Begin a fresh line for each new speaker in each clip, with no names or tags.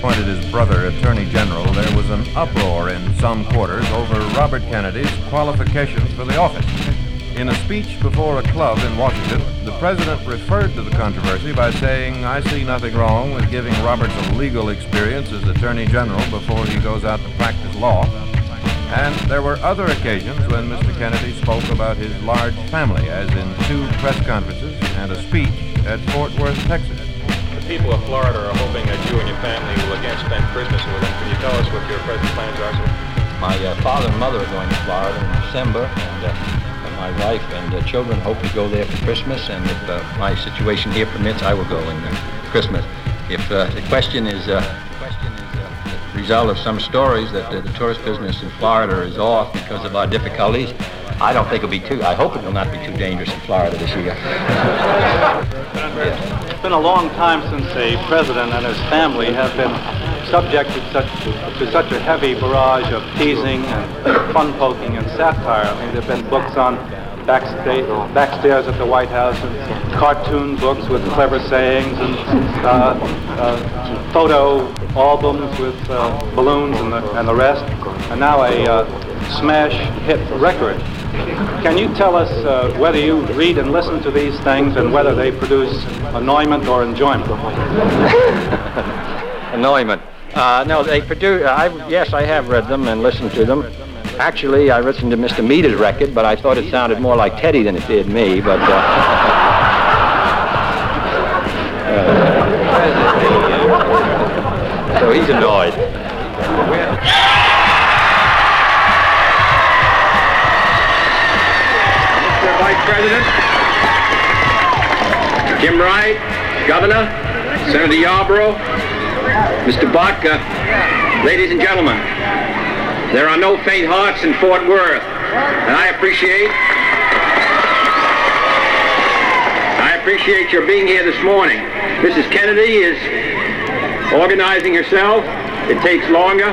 appointed his brother Attorney General, there was an uproar in some quarters over Robert Kennedy's qualifications for the office. In a speech before a club in Washington, the president referred to the controversy by saying, "I see nothing wrong with giving Roberts a legal experience as Attorney General before he goes out to practice law." And there were other occasions when Mr. Kennedy spoke about his large family, as in 2 press conferences and a speech at Fort Worth, Texas.
The people of Florida are hoping that you and your family will again spend Christmas with them. Can you tell us what your present plans are, sir?
My father and mother are going to Florida in December, and my wife and children hope to go there for Christmas, and if my situation here permits, I will go in Christmas. If the question is the result of some stories that the tourist business in Florida is off because of our difficulties, I don't think I hope it will not be too dangerous in Florida this year.
It's been a long time since a president and his family have been subjected to such a heavy barrage of teasing and fun-poking and satire. I mean, there have been books on backstairs at the White House, and cartoon books with clever sayings, and photo albums with balloons and the rest, and now a smash hit record. Can you tell us whether you read and listen to these things and whether they produce annoyment or enjoyment?
Annoyment. No, they produce. Yes, I have read them and listened to them. Actually, I listened to Mr. Meader's record, but I thought it sounded more like Teddy than it did me. But so he's annoyed.
Mr. Vice President, Jim Wright, Governor, Senator Yarborough, Mr. Buck, ladies and gentlemen, there are no faint hearts in Fort Worth, and I appreciate your being here this morning. Mrs. Kennedy is organizing herself. It takes longer,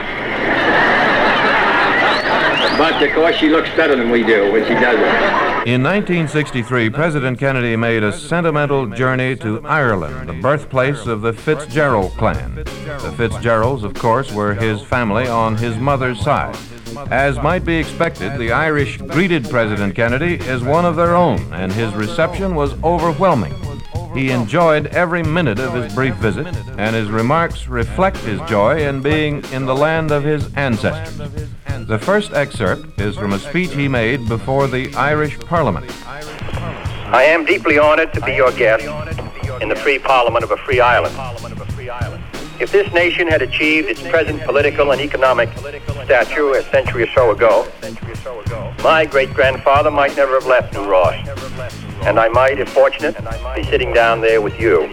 but of course she looks better than we do when she does it.
In 1963, President Kennedy made a sentimental journey to Ireland, the birthplace of the Fitzgerald clan. The Fitzgeralds, of course, were his family on his mother's side. As might be expected, the Irish greeted President Kennedy as one of their own, and his reception was overwhelming. He enjoyed every minute of his brief visit, and his remarks reflect his joy in being in the land of his ancestors. The first excerpt is from a speech he made before the Irish Parliament.
I am deeply honored to be your guest in the free Parliament of a free island. If this nation had achieved its present political and economic stature a century or so ago, my great-grandfather might never have left New Ross, and I might, if fortunate, be sitting down there with you.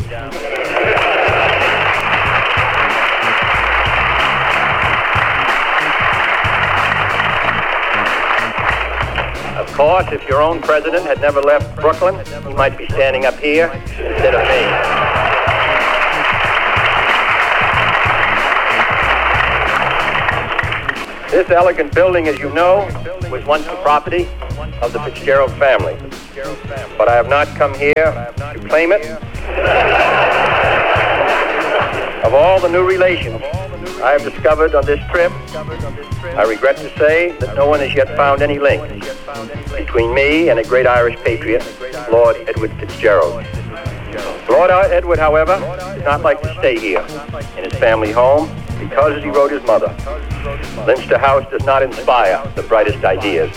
Of course, if your own president had never left Brooklyn, he might be standing up here instead of me. This elegant building, as you know, was once the property of the Fitzgerald family. But I have not come here to claim it. Of all the new relations I have discovered on this trip, I regret to say that no one has yet found any link between me and a great Irish patriot, Lord Edward Fitzgerald. Lord Edward, however, did not like to stay here in his family home because, as he wrote his mother, Leinster House does not inspire the brightest ideas.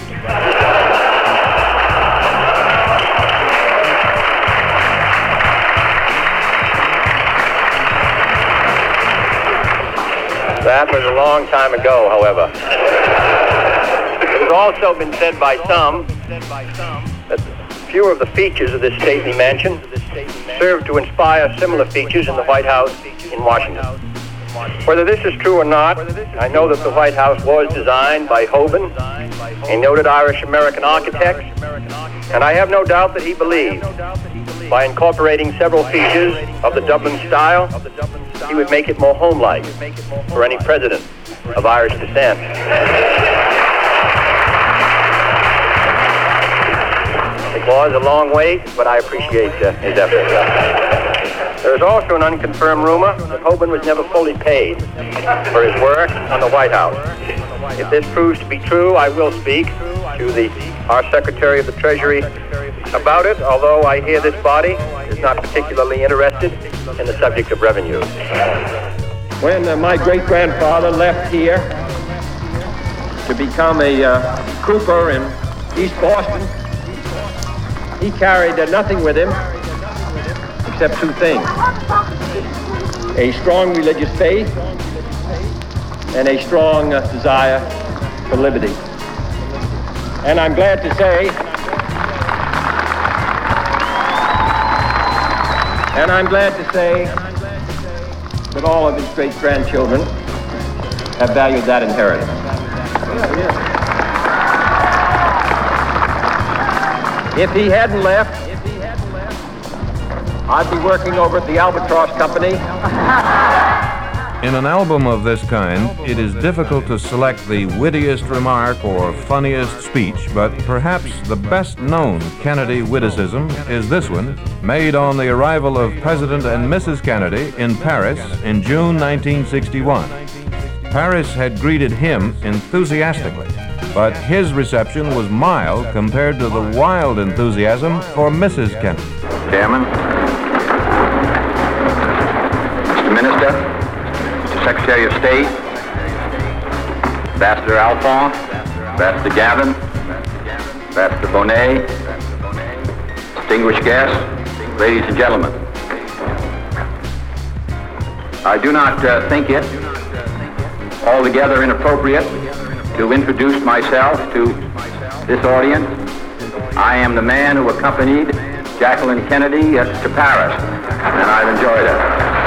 That was a long time ago, however. It has also been said by some that few of the features of this stately mansion serve to inspire similar features in the White House in Washington. Whether this is true or not, I know that the White House was designed by Hoban, a noted Irish-American architect, and I have no doubt that he believed by incorporating several features of the Dublin style, he would make it more home-like for any president of Irish descent. It was a long wait, but I appreciate his effort. There is also an unconfirmed rumor that Hoban was never fully paid for his work on the White House. If this proves to be true, I will speak to our Secretary of the Treasury about it, although I hear this body is not particularly interested in the subject of revenues.
When my great-grandfather left here to become a cooper in East Boston, he carried nothing with him except two things: a strong religious faith and a strong desire for liberty. And I'm glad to say, that all of his great-grandchildren have valued that inheritance. If he hadn't left, I'd be working over at the Albatross Company.
In an album of this kind, it is difficult to select the wittiest remark or funniest speech, but perhaps the best-known Kennedy witticism is this one, made on the arrival of President and Mrs. Kennedy in Paris in June 1961. Paris had greeted him enthusiastically, but his reception was mild compared to the wild enthusiasm for Mrs. Kennedy.
Chairman, Mr. Minister, Secretary of State, Ambassador Alphonse, Ambassador Gavin, Ambassador Bonet, distinguished guests, ladies and gentlemen. I do not think it altogether inappropriate to introduce myself to this audience. I am the man who accompanied Jacqueline Kennedy to Paris, and I've enjoyed it.